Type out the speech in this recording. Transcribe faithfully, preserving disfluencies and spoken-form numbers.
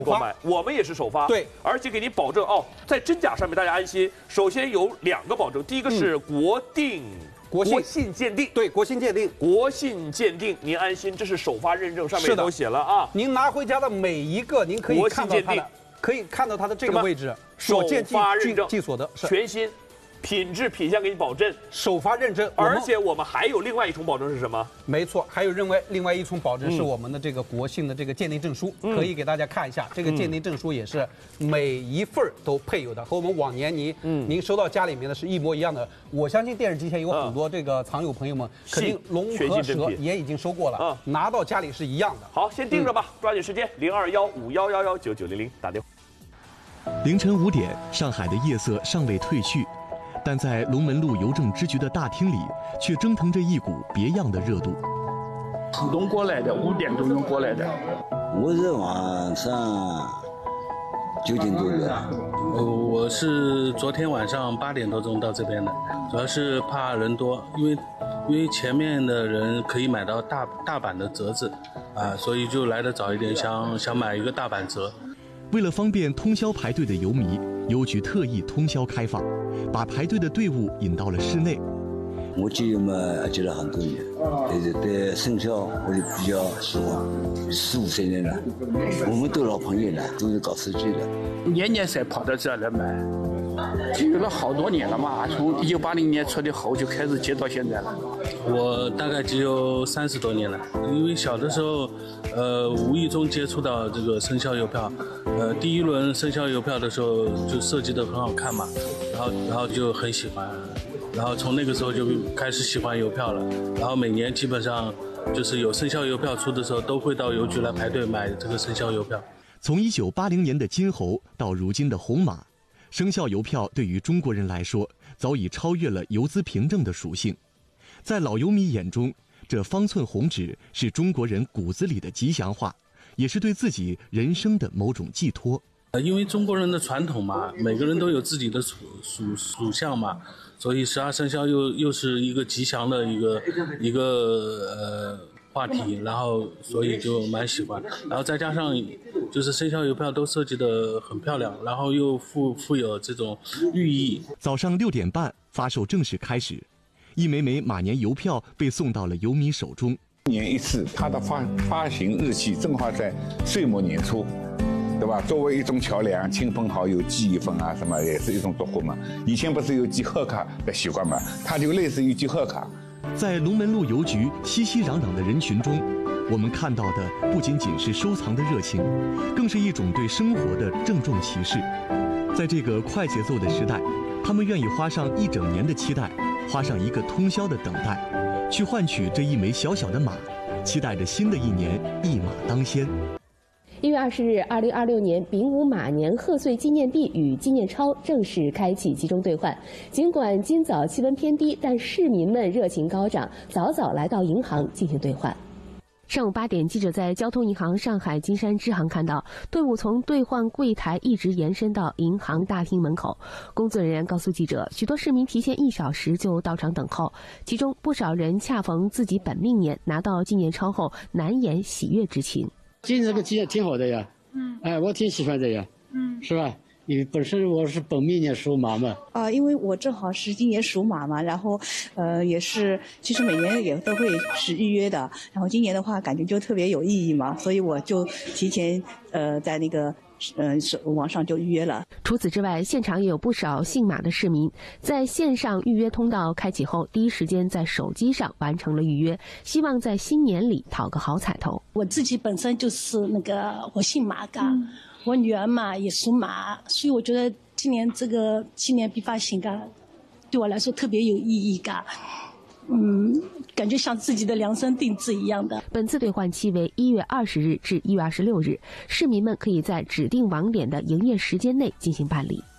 购买，我们也是首发， 对， 而且给您保证哦，在真假上面大家安心。首先有两个保证，第一个是国定。嗯国信国信鉴定， 对，国信鉴定， 国信鉴定，您安心，这是首发认证，上面都写了啊。 您拿回家的每一个，您可以看到它的，可以看到它的这个位置， 首发认证， 记所得， 全新。品质品相给你保证， 首发认证， 而且我们还有另外一重保证是什么？ 没错，还有另外另外一重保证是我们的这个国信的这个鉴定证书，嗯、可以给大家看一下。这个鉴定证书也是每一份都配有的，和我们往年您、嗯、您收到家里面的是一模一样的。我相信电视机前有很多这个藏友朋友们，嗯、肯定龙和蛇也已经收过了，嗯、拿到家里是一样的。 好，先盯着吧，嗯、抓紧时间，零二幺五幺幺幺九九零零打电话。 凌晨五点，上海的夜色尚未褪去。但在龙门路邮政支局的大厅里，却蒸腾着一股别样的热度。 自动过来的，五点钟过来的。 我是晚上九点多的。 呃，我是昨天晚上八点多钟到这边的，主要是怕人多，因为因为前面的人可以买到大大版的折子，啊、呃，所以就来得早一点，想想买一个大版折。 为了方便通宵排队的游迷，邮局特意通宵开放，把排队的队伍引到了室内。 我接嘛接了很多年，但是对生肖我就比较喜欢，四五十年了。我们都老朋友了，都是搞设计的， 年年才跑到这儿来买，接了好多年了嘛，从一九八零年出的后就开始接到现在了。 我大概只有三十多年了，因为小的时候，呃，无意中接触到这个生肖邮票，呃，第一轮生肖邮票的时候就设计得很好看嘛，然后然后就很喜欢。然后从那个时候就开始喜欢邮票了，然后每年基本上就是有生肖邮票出的时候，都会到邮局来排队买这个生肖邮票。 从一九八零年的金猴到如今的红马，生肖邮票对于中国人来说早已超越了邮资凭证的属性。在老邮迷眼中，这方寸红纸是中国人骨子里的吉祥话，也是对自己人生的某种寄托。 因为中国人的传统嘛，每个人都有自己的属属属相嘛，所以十二生肖又又是一个吉祥的一个一个呃话题，然后所以就蛮喜欢，然后再加上就是生肖邮票都设计得很漂亮，然后又富富有这种寓意。 早上六点半，发售正式开始，一枚枚马年邮票被送到了邮迷手中。 一年一次，它的发发行日期正好在岁末年初。对吧？作为一种桥梁，亲朋好友寄一份啊，什么也是一种祝福嘛。以前不是有寄贺卡的习惯嘛，它就类似于寄贺卡。 在龙门路邮局熙熙攘攘的人群中，我们看到的不仅仅是收藏的热情，更是一种对生活的郑重其事。在这个快节奏的时代，他们愿意花上一整年的期待，花上一个通宵的等待，去换取这一枚小小的马，期待着新的一年一马当先。 一月二十日，二零二六年丙午马年贺岁纪念币与纪念钞正式开启集中兑换。尽管今早气温偏低，但市民们热情高涨，早早来到银行进行兑换。上午八点，记者在交通银行上海金山支行看到，队伍从兑换柜台一直延伸到银行大厅门口。工作人员告诉记者，许多市民提前一小时就到场等候，其中不少人恰逢自己本命年，拿到纪念钞后难掩喜悦之情。 今年这个纪念挺好的呀，嗯，哎，我挺喜欢的呀，嗯，是吧？因为本身我是本命年属马嘛， 啊、呃，因为我正好是今年属马嘛，然后，呃，也是，其实每年也都会是预约的，然后今年的话感觉就特别有意义嘛，所以我就提前，呃，在那个。呃，网上就预约了。 除此之外，现场也有不少姓马的市民，在线上预约通道开启后，第一时间在手机上完成了预约，希望在新年里讨个好彩头。 我自己本身就是那个我姓马嘎、嗯，我女儿嘛也属马，所以我觉得今年这个纪念币发行嘎，对我来说特别有意义嘎。嗯，感觉像自己的量身定制一样的。 本次兑换期为一月二十日至一月二十六日，市民们可以在指定网点的营业时间内进行办理。